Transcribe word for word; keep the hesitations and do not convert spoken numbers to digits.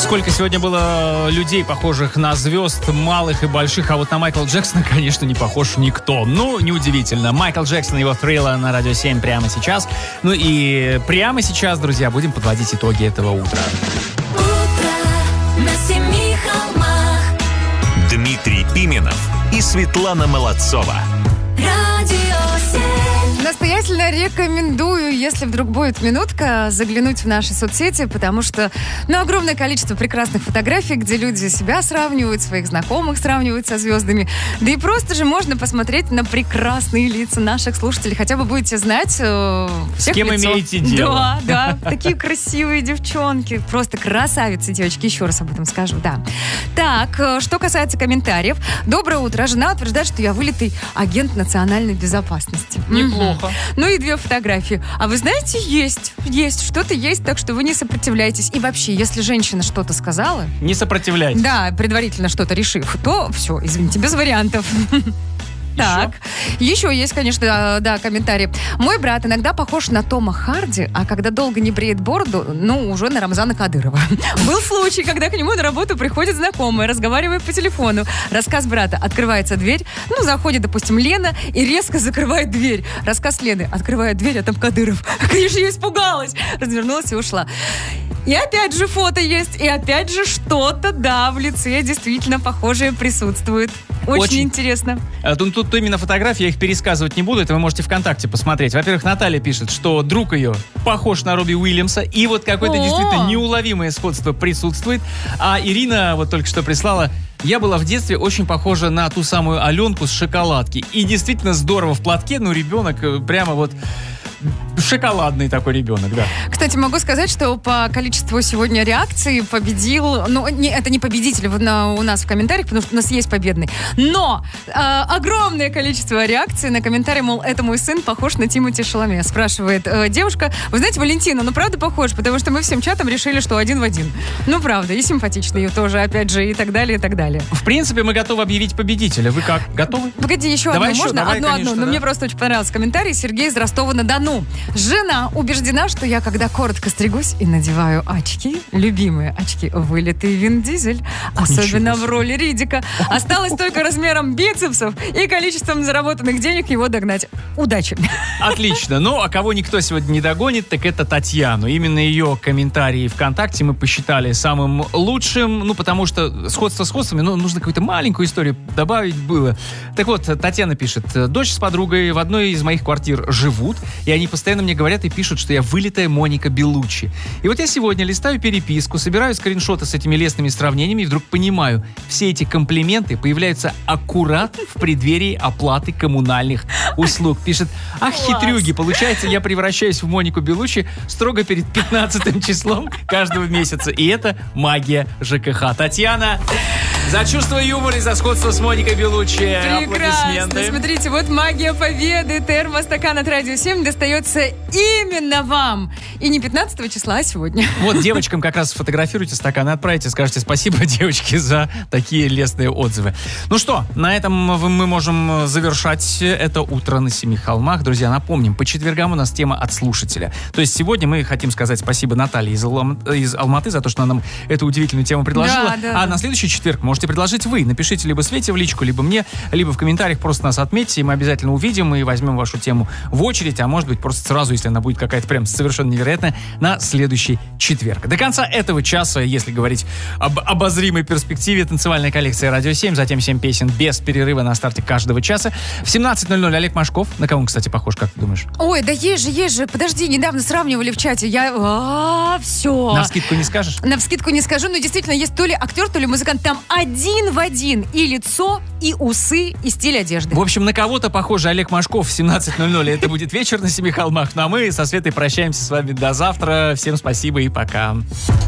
Сколько сегодня было людей, похожих на звезд, малых и больших, а вот на Майкла Джексона, конечно, не похож никто. Ну, неудивительно. Майкл Джексон, его Thriller на Радио семь прямо сейчас. Ну и прямо сейчас, друзья, будем подводить итоги этого утра. Утро на семи холмах. Дмитрий Пименов и Светлана Молодцова. Радио семь. Настоятельно рекомендую, если вдруг будет минутка, заглянуть в наши соцсети, потому что, ну, огромное количество прекрасных фотографий, где люди себя сравнивают, своих знакомых сравнивают со звездами. Да и просто же можно посмотреть на прекрасные лица наших слушателей. Хотя бы будете знать э, всех С кем лицов. имеете дело. Да, да. Такие красивые девчонки. Просто красавицы, девочки. Еще раз об этом скажу, да. Так, э, что касается комментариев. Доброе утро. Жена утверждает, что я вылитый агент национальной безопасности. Неплохо. Ну и две фотографии. А вы знаете, есть, есть, что-то есть, так что вы не сопротивляйтесь. И вообще, если женщина что-то сказала, Не сопротивляйтесь. да, предварительно что-то решив, то все, извините, без вариантов. Так, еще есть, конечно, да, комментарий. Мой брат иногда похож на Тома Харди, а когда долго не бреет бороду, ну, уже на Рамзана Кадырова. Был случай, когда к нему на работу приходит знакомая, разговаривая по телефону. Рассказ брата. Открывается дверь, ну, заходит, допустим, Лена и резко закрывает дверь. Рассказ Лены. Открывает дверь, а там Кадыров. Конечно, я испугалась. Развернулась и ушла. И опять же фото есть, и опять же что-то, да, в лице действительно похожее присутствует. Очень, Очень. интересно. А, Тут, тут именно фотографии, я их пересказывать не буду, это вы можете ВКонтакте посмотреть. Во-первых, Наталья пишет, что друг ее похож на Робби Уильямса, и вот какое-то О! действительно неуловимое сходство присутствует. А Ирина вот только что прислала: я была в детстве очень похожа на ту самую Аленку с шоколадки. И действительно здорово в платке, ну, ребенок э, прямо вот шоколадный такой ребенок, да. Кстати, могу сказать, что по количеству сегодня реакций победил... Ну, не, это не победитель в- на- у нас в комментариях, потому что у нас есть победный. Но э, огромное количество реакций на комментарий, мол, это мой сын похож на Тимоти Шаламе. Спрашивает э, девушка. Вы знаете, Валентина, ну правда похож? Потому что мы всем чатом решили, что один в один. Ну правда, и симпатичный ее тоже, опять же, и так далее, и так далее. В принципе, мы готовы объявить победителя. Вы как, готовы? Погоди, еще Давай одну еще, можно? давай, одну, конечно, одну. Но да. мне просто очень понравился комментарий. Сергей из Ростова-на-Дону. Жена убеждена, что я, когда коротко стригусь и надеваю очки, любимые очки, вылитый Вин Дизель, особенно в роли Риддика, осталось только размером бицепсов и количеством заработанных денег его догнать. Удачи! Отлично. Ну, а кого никто сегодня не догонит, так это Татьяну. Именно ее комментарии ВКонтакте мы посчитали самым лучшим, ну, потому что сходство с сходствами, ну, нужно какую-то маленькую историю добавить было. Так вот, Татьяна пишет: дочь с подругой в одной из моих квартир живут, и они постоянно мне говорят и пишут, что я вылитая Моника Беллуччи. И вот я сегодня листаю переписку, собираю скриншоты с этими лестными сравнениями, и вдруг понимаю, все эти комплименты появляются аккурат в преддверии оплаты коммунальных услуг. Пишет: ах, хитрюги, получается, я превращаюсь в Монику Беллуччи строго перед пятнадцатым числом каждого месяца. И это магия ЖКХ. Татьяна, за чувство юмора и за сходство с Моникой Беллуччи. Прекрасно. Аплодисменты. Смотрите, вот магия победы. Термостакан от Радио семь достается именно вам. И не пятнадцатого числа, а сегодня. Вот девочкам как раз сфотографируйте стакан и отправите, скажите спасибо, девочки, за такие лестные отзывы. Ну что, на этом мы можем завершать это утро на Семи холмах. Друзья, напомним, по четвергам у нас тема от слушателя. То есть сегодня мы хотим сказать спасибо Наталье из, Алам... из Алматы за то, что она нам эту удивительную тему предложила. Да, да, а да. на следующий четверг можете предложить вы. Напишите либо Свете в личку, либо мне, либо в комментариях просто нас отметьте, и мы обязательно увидим и возьмем вашу тему в очередь, а может быть просто сразу, если она будет какая-то прям совершенно невероятная, на следующий четверг. До конца этого часа, если говорить об обозримой перспективе, танцевальная коллекция Радио семь, затем семь песен без перерыва на старте каждого часа. В семнадцать ноль ноль Олег Машков. На кого он, кстати, похож, как ты думаешь? Ой, да есть же, есть же. Подожди, недавно сравнивали в чате. Я... А, все. Навскидку не скажешь? Навскидку не скажу, но действительно есть то ли актер, то ли музыкант. Там один в один. И лицо, и усы, и стиль одежды. В общем, на кого-то похоже Олег Машков в семнадцать ноль ноль. Это будет вечер на Семи холмах. Ну а мы со Светой прощаемся с вами до завтра. Всем спасибо и пока.